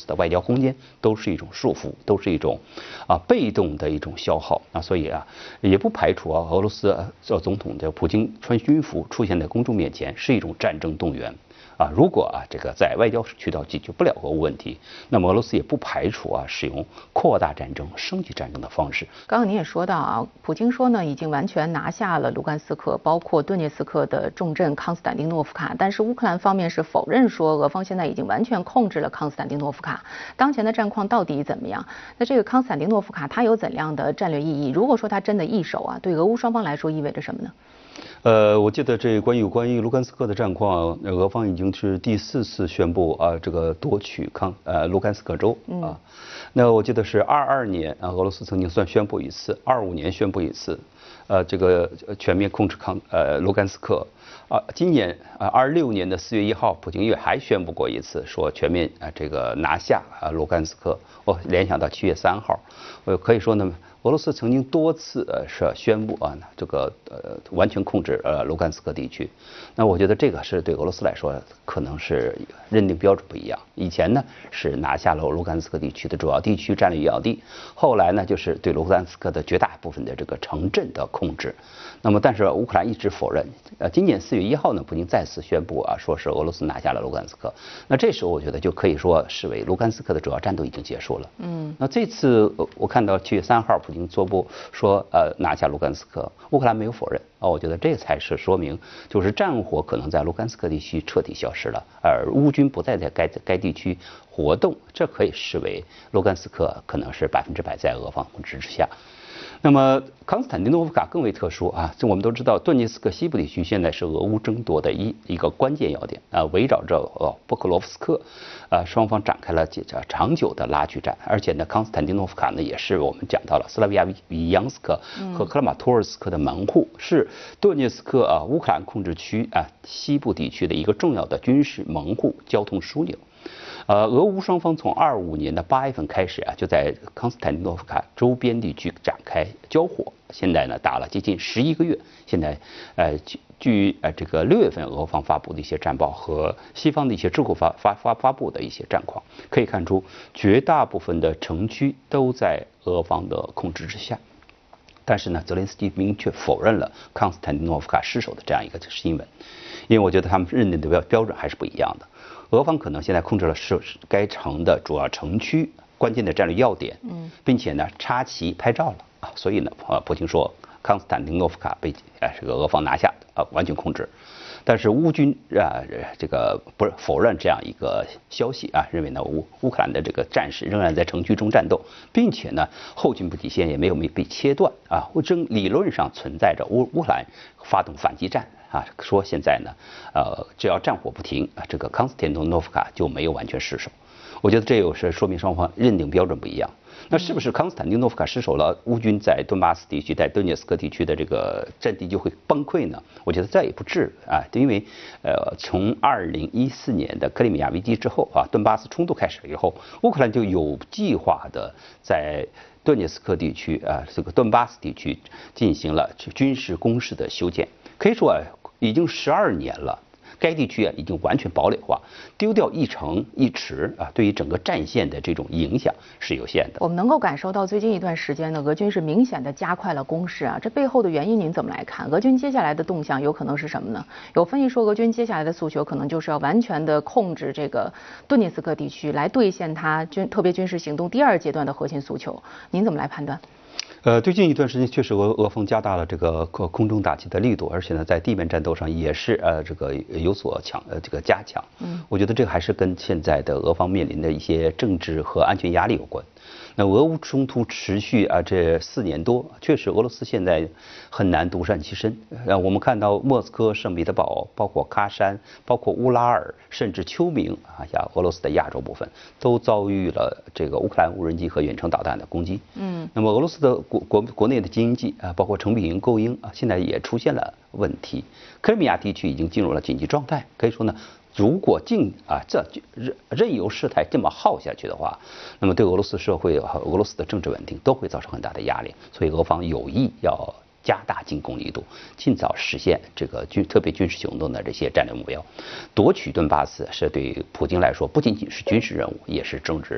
的外交空间，都是一种束缚，都是一种被动的一种消耗啊。所以也不排除俄罗斯总统的普京穿军服出现在公众面前是一种战争动员。如果这个在外交渠道解决不了俄乌问题，那么俄罗斯也不排除使用扩大战争、升级战争的方式。 刚刚您也说到普京说呢，已经完全拿下了卢甘斯克，包括顿涅茨克的重镇康斯坦丁诺夫卡，但是乌克兰方面是否认说俄方现在已经完全控制了康斯坦丁诺夫卡。当前的战况到底怎么样？那这个康斯坦丁诺夫卡它有怎样的战略意义？如果说它真的易手对俄乌双方来说意味着什么呢？ 我记得这关于卢甘斯克的战况，俄方已经是第4次宣布这个夺取卢甘斯克州那我记得是22年俄罗斯曾经宣布一次，25年宣布一次，这个全面控制卢甘斯克。今年26年的4月1号，普京也还宣布过一次，说全面这个拿下卢甘斯克。我联想到7月3号，可以说呢，俄罗斯曾经多次是宣布这个完全控制卢甘斯克地区。那我觉得这个是对俄罗斯来说可能是认定标准不一样。以前呢是拿下了卢甘斯克地区的主要地区战略要地，后来呢就是对卢甘斯克的绝大部分的这个城镇的控制。那么但是乌克兰一直否认。今年4月1号呢，普京再次宣布说是俄罗斯拿下了卢甘斯克。那这时候我觉得就可以说视为卢甘斯克的主要战斗已经结束了。那这次我看到7月3号普京作布说拿下卢甘斯克，乌克兰没有否认我觉得这才是说明就是战火可能在卢甘斯克地区彻底消失了，而乌军不再在该地区活动，这可以视为卢甘斯克可能是100%在俄方控制之下。那么康斯坦丁诺夫卡更为特殊这我们都知道，顿涅茨克西部地区现在是俄乌争夺的一个关键要点围绕着波克罗夫斯克双方展开了长久的拉锯战，而且呢，康斯坦丁诺夫卡呢也是我们讲到了斯拉维亚维扬斯克和克拉马托尔斯克的门户，是顿涅茨克乌克兰控制区西部地区的一个重要的军事门户、交通枢纽。俄乌双方从25年的8月份开始就在康斯坦丁诺夫卡周边地区展开交火，现在呢打了接近11个月。现在据这个6月份俄方发布的一些战报和西方的一些智库发布的一些战况，可以看出绝大部分的城区都在俄方的控制之下。但是呢，泽连斯基明确否认了康斯坦丁诺夫卡失守的这样一个新闻，因为我觉得他们认定的标准还是不一样的。俄方可能现在控制了该城的主要城区、关键的战略要点，并且呢插旗拍照了所以呢，普京说康斯坦丁诺夫卡被这个俄方拿下完全控制。但是乌军这个不是否认这样一个消息认为呢乌克兰的这个战士仍然在城区中战斗，并且呢后勤补给线也没有被切断理论上存在着乌克兰发动反击战说现在呢只要战火不停这个康斯坦丁诺夫卡就没有完全失守。我觉得这又是说明双方认定标准不一样。那是不是康斯坦丁诺夫卡失守了，乌军在顿巴斯地区、在顿涅茨克地区的这个阵地就会崩溃呢？我觉得这也不至因为从2014年的克里米亚危机之后顿巴斯冲突开始以后，乌克兰就有计划的在顿涅茨克地区这个顿巴斯地区进行了军事工事的修建，可以说已经12年了。该地区已经完全堡垒化，丢掉一城一池对于整个战线的这种影响是有限的。 我们能够感受到最近一段时间呢，俄军是明显的加快了攻势这背后的原因您怎么来看？俄军接下来的动向有可能是什么呢？有分析说，俄军接下来的诉求可能就是要完全的控制这个顿涅茨克地区，来兑现他特别军事行动第2阶段的核心诉求。您怎么来判断？ 最近一段时间确实俄方加大了这个空中打击的力度，而且呢在地面战斗上也是这个有所这个加强。我觉得这个还是跟现在的俄方面临的一些政治和安全压力有关。那俄乌冲突持续这4年多，确实俄罗斯现在很难独善其身。我们看到莫斯科、圣彼得堡、包括喀山、包括乌拉尔，甚至秋明俄罗斯的亚洲部分都遭遇了这个乌克兰无人机和远程导弹的攻击。那么俄罗斯的国内的经济包括成品营供应现在也出现了问题。克里米亚地区已经进入了紧急状态，可以说呢。如果这任由事态这么耗下去的话，那么对俄罗斯社会和俄罗斯的政治稳定都会造成很大的压力。所以俄方有意要加大进攻力度，尽早实现这个特别军事行动的这些战略目标。夺取顿巴斯是对普京来说不仅仅是军事任务，也是政治